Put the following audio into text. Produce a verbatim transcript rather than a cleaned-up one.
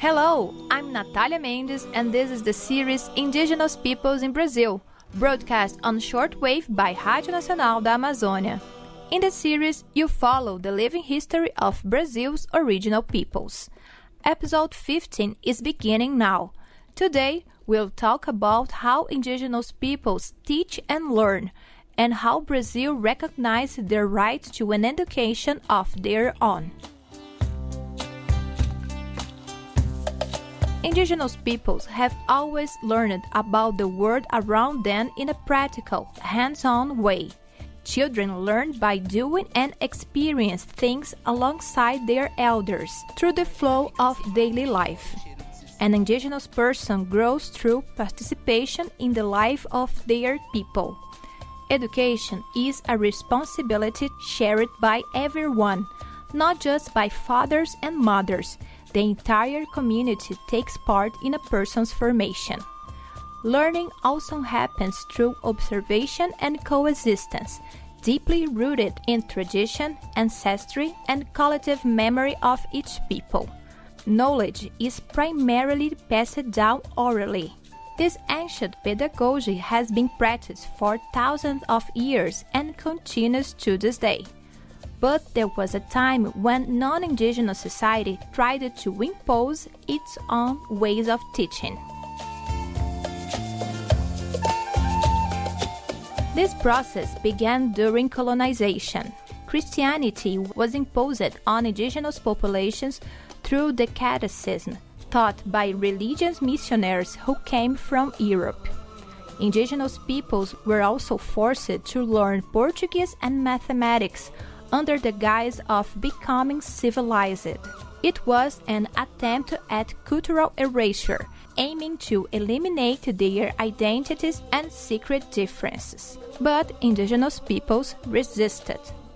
Hello, I'm Natalia Mendes and this is the series Indigenous Peoples in Brazil, broadcast on shortwave by Rádio Nacional da Amazônia. In the series, you follow the living history of Brazil's original peoples. Episode fifteen is beginning now. Today, we'll talk about how indigenous peoples teach and learn, and how Brazil recognizes their right to an education of their own. Indigenous peoples have always learned about the world around them in a practical, hands-on way. Children learn by doing and experience things alongside their elders through the flow of daily life. An indigenous person grows through participation in the life of their people. Education is a responsibility shared by everyone, not just by fathers and mothers. The entire community takes part in a person's formation. Learning also happens through observation and coexistence, deeply rooted in tradition, ancestry, and collective memory of each people. Knowledge is primarily passed down orally. This ancient pedagogy has been practiced for thousands of years and continues to this day. But there was a time when non-indigenous society tried to impose its own ways of teaching. This process began during colonization. Christianity was imposed on indigenous populations through the catechism, taught by religious missionaries who came from Europe. Indigenous peoples were also forced to learn Portuguese and mathematics under the guise of becoming civilized. It was an attempt at cultural erasure, aiming to eliminate their identities and secret differences. But indigenous peoples resisted.